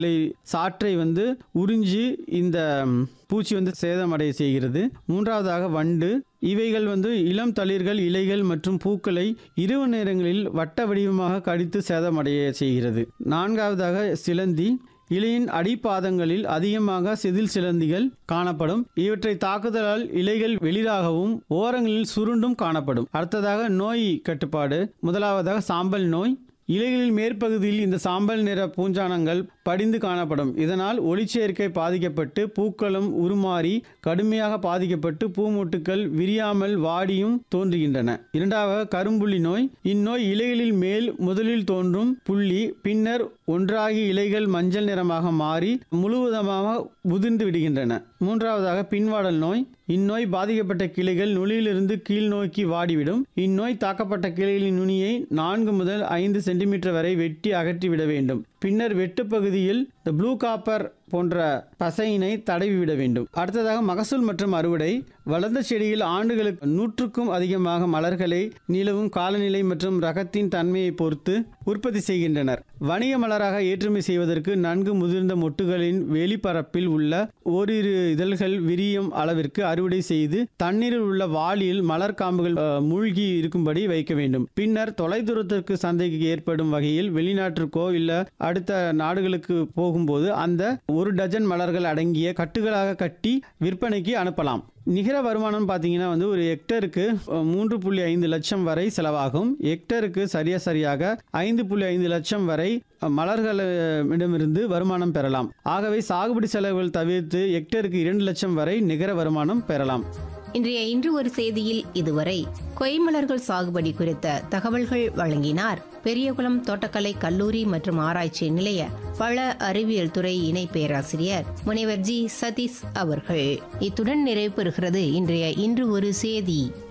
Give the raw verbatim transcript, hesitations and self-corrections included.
சாற்றை வந்து உறிஞ்சி இந்த பூச்சி வந்து சேதமடைய செய்கிறது. மூன்றாவதாக வண்டு. இவைகள் வந்து இளம் தளிர்கள், இலைகள் மற்றும் பூக்களை இரவு நேரங்களில் வட்ட வடிவமாக கடித்து சேதமடைய செய்கிறது. நான்காவதாக சிலந்தி. இலையின் அடிப்பாதங்களில் அதிகமாக செதில் சிலந்திகள் காணப்படும். இவற்றை தாக்குதலால் இலைகள் வெளிராகவும் ஓரங்களில் சுருண்டும் காணப்படும். அடுத்ததாக நோய் கட்டுப்பாடு. முதலாவதாக சாம்பல் நோய். இலைகளில் மேற்பகுதியில் இந்த சாம்பல் நிற பூஞ்சானங்கள் படிந்து காணப்படும். இதனால் ஒளிச்சேர்க்கை பாதிக்கப்பட்டு பூக்களும் உருமாறி கடுமையாக பாதிக்கப்பட்டு பூமொட்டுக்கள் விரியாமல் வாடியும் தோன்றுகின்றன. இரண்டாவது கரும்புள்ளி நோய். இந்நோய் இலைகளில் மேல் முதலில் தோன்றும் புள்ளி பின்னர் ஒன்றாகி இலைகள் மஞ்சள் நிறமாக மாறி முழுவதுமாக உதிர்ந்து விடுகின்றன. மூன்றாவதாக பின்வாடல் நோய். இந்நோய் பாதிக்கப்பட்ட கிளைகள் நுனியிலிருந்து கீழ் நோக்கி வாடிவிடும். இந்நோய் தாக்கப்பட்ட கிளைகளின் நுனியை நான்கு முதல் ஐந்து சென்டிமீட்டர் வரை வெட்டி அகற்றிவிட வேண்டும். பின்னர் வெட்டு பகுதியில் இந்த ப்ளூ காப்பர் போன்ற பசையினை தடவிவிட வேண்டும். அடுத்ததாக மகசூல் மற்றும் அறுவடை. வளர்ந்த செடியில் ஆண்டுகளுக்கு நூற்றுக்கும் அதிகமாக மலர்களை நிலவும் காலநிலை மற்றும் ரகத்தின் தன்மையை பொறுத்து உற்பத்தி செய்கின்றனர். வணிக மலராக ஏற்றுமை செய்வதற்கு நன்கு முதிர்ந்த மொட்டுகளின் வெளிப்பரப்பில் உள்ள ஓரிரு இதழ்கள் விரியும் அளவிற்கு அறுவடை செய்து தண்ணீரில் உள்ள வாளியில் மலர் காம்புகள் மூழ்கி இருக்கும்படி வைக்க வேண்டும். பின்னர் தொலைதூரத்திற்கு சந்தைக்கு ஏற்படும் வகையில் வெளிநாட்டிற்கோ இல்ல அடுத்த நாடுகளுக்கு போகும்போது அந்த ஒரு டஜன் மலர்கள் அடங்கிய கட்டுகளாக கட்டி விற்பனைக்கு அனுப்பலாம். நிகர வருமானம் பார்த்தீங்கன்னா வந்து ஒரு ஹெக்டருக்கு மூன்று புள்ளி ஐந்து லட்சம் வரை செலவாகும். ஹெக்டருக்கு சரியா சரியாக ஐந்து புள்ளி ஐந்து லட்சம் வரை மலர்களிடமிருந்து வருமானம் பெறலாம். ஆகவே சாகுபடி செலவுகள் தவிர்த்து ஹெக்டருக்கு இரண்டு லட்சம் வரை நிகர வருமானம் பெறலாம். இன்றைய இன்று ஒரு செய்தியில் இதுவரை கொய்மலர்கள் சாகுபடி குறித்த தகவல்கள் வழங்கினார் பெரியகுளம் தோட்டக்கலை கல்லூரி மற்றும் ஆராய்ச்சி நிலைய பழ அறிவியல் துறை இணை பேராசிரியர் முனைவர் ஜி சதீஷ் அவர்கள். இத்துடன் நிறைவு பெறுகிறது இன்றைய இன்று ஒரு செய்தி.